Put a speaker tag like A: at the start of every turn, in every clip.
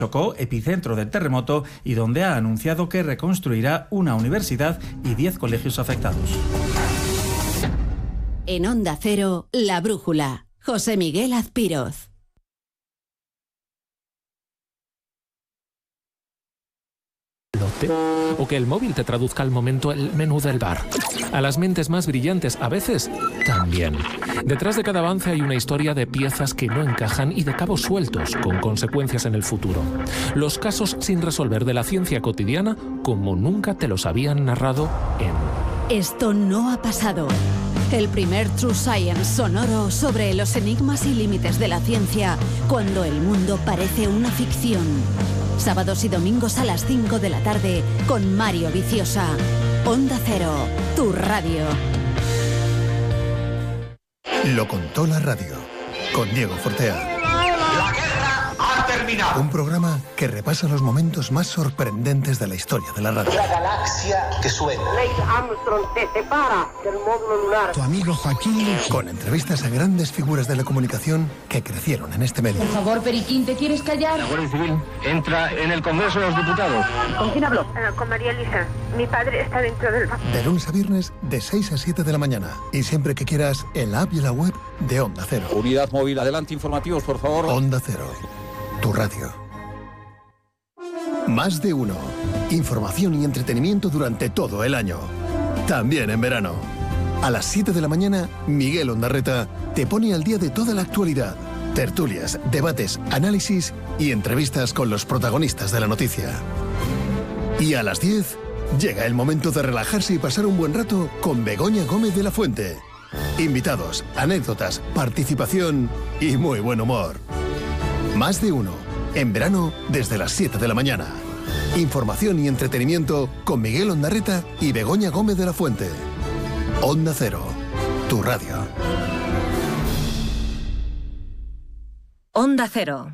A: Chocó, epicentro del terremoto, y donde ha anunciado que reconstruirá una universidad y 10 colegios afectados.
B: En Onda Cero, La Brújula. José Miguel Azpiroz.
C: O que el móvil te traduzca al momento el menú del bar. A las mentes más brillantes, a veces, también. Detrás de cada avance hay una historia de piezas que no encajan y de cabos sueltos, con consecuencias en el futuro. Los casos sin resolver de la ciencia cotidiana, como nunca te los habían narrado en...
B: Esto no ha pasado. El primer True Science sonoro sobre los enigmas y límites de la ciencia, cuando el mundo parece una ficción. Sábados y domingos a las 5 de la tarde con Mario Viciosa. Onda Cero, tu radio.
D: Lo contó la radio, con Diego Fortea.
E: La guerra ha terminado.
D: Un programa que repasa los momentos más sorprendentes de la historia de la radio.
E: La galaxia que suena.
F: Neil Armstrong te separa del módulo lunar.
D: Tu amigo Joaquín. Con entrevistas a grandes figuras de la comunicación que crecieron en este medio.
G: Por favor, Periquín, ¿te quieres callar?
H: La Guardia Civil entra en el Congreso de los Diputados.
F: ¿Con quién habló?
I: Con María Elisa. Mi padre está dentro del...
D: De lunes a viernes, de 6 a 7 de la mañana. Y siempre que quieras, en la app y en la web de Onda Cero.
J: Unidad móvil, adelante, informativos, por favor.
D: Onda Cero, tu radio. Más de uno. Información y entretenimiento durante todo el año. También en verano. A las 7 de la mañana, Miguel Ondarreta te pone al día de toda la actualidad. Tertulias, debates, análisis y entrevistas con los protagonistas de la noticia. Y a las 10, llega el momento de relajarse y pasar un buen rato con Begoña Gómez de la Fuente. Invitados, anécdotas, participación y muy buen humor. Más de uno. En verano, desde las 7 de la mañana. Información y entretenimiento con Miguel Ondarreta y Begoña Gómez de la Fuente. Onda Cero, tu radio.
K: Onda Cero.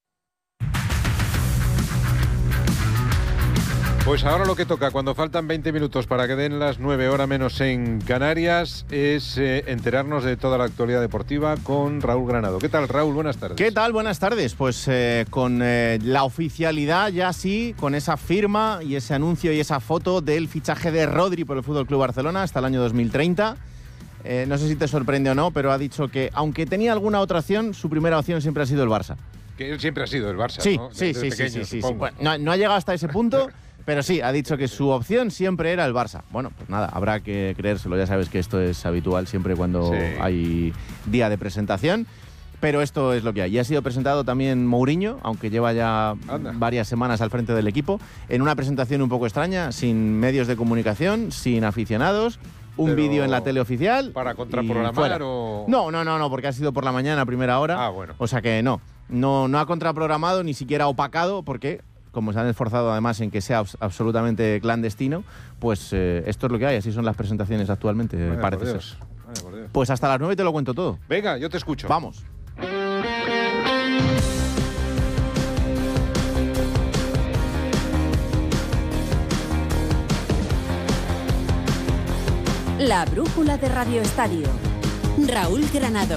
L: Pues ahora lo que toca, cuando faltan 20 minutos para que den las 9 horas menos en Canarias, es enterarnos de toda la actualidad deportiva con Raúl Granado. ¿Qué tal, Raúl? Buenas tardes.
M: ¿Qué tal? Buenas tardes. Pues con la oficialidad ya sí, con esa firma y ese anuncio y esa foto del fichaje de Rodri por el FC Barcelona hasta el año 2030. No sé si te sorprende o no, pero ha dicho que, aunque tenía alguna otra opción, su primera opción siempre ha sido el Barça.
L: Que él siempre ha sido el Barça,
M: sí,
L: ¿no?
M: Sí. Bueno, no ha llegado hasta ese punto, pero sí, ha dicho que su opción siempre era el Barça. Bueno, pues nada, habrá que creérselo. Ya sabes que esto es habitual siempre cuando hay día de presentación. Pero esto es lo que hay. Y ha sido presentado también Mourinho, aunque lleva ya varias semanas al frente del equipo, en una presentación un poco extraña, sin medios de comunicación, sin aficionados. Un vídeo en la tele oficial.
L: ¿Para contraprogramar o...?
M: No, porque ha sido por la mañana a primera hora.
L: Ah, bueno.
M: O sea que no ha contraprogramado, ni siquiera opacado, porque, como se han esforzado además en que sea absolutamente clandestino, pues esto es lo que hay. Así son las presentaciones actualmente, parece ser. Pues hasta las 9 te lo cuento todo.
L: Venga, yo te escucho.
M: Vamos.
B: La Brújula de Radio Estadio. Raúl Granado.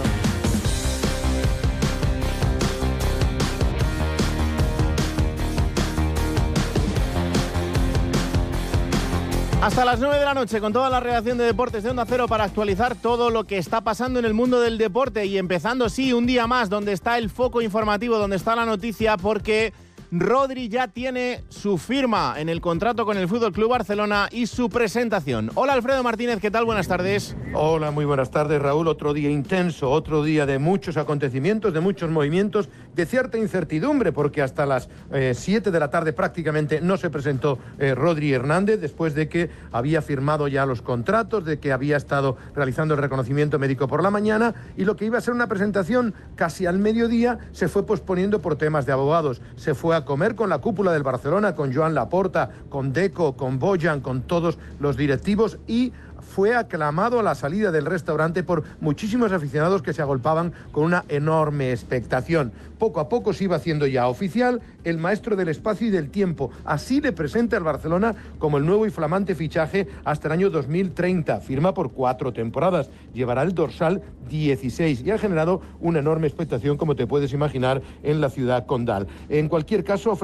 M: Hasta las 9 de la noche con toda la redacción de Deportes de Onda Cero para actualizar todo lo que está pasando en el mundo del deporte y empezando, sí, un día más donde está el foco informativo, donde está la noticia, porque Rodri ya tiene su firma en el contrato con el FC Barcelona y su presentación. Hola Alfredo Martínez, ¿qué tal? Buenas tardes.
N: Hola, muy buenas tardes, Raúl. Otro día intenso, otro día de muchos acontecimientos, de muchos movimientos, de cierta incertidumbre, porque hasta las 7 de la tarde prácticamente no se presentó Rodri Hernández, después de que había firmado ya los contratos, de que había estado realizando el reconocimiento médico por la mañana, y lo que iba a ser una presentación casi al mediodía se fue posponiendo por temas de abogados. Se fue a comer con la cúpula del Barcelona, con Joan Laporta, con Deco, con Bojan, con todos los directivos, y fue aclamado a la salida del restaurante por muchísimos aficionados que se agolpaban con una enorme expectación. Poco a poco se iba haciendo ya oficial el maestro del espacio y del tiempo. Así le presenta el Barcelona como el nuevo y flamante fichaje hasta el año 2030. Firma por 4 temporadas. Llevará el dorsal 16 y ha generado una enorme expectación, como te puedes imaginar, en la ciudad condal. En cualquier caso,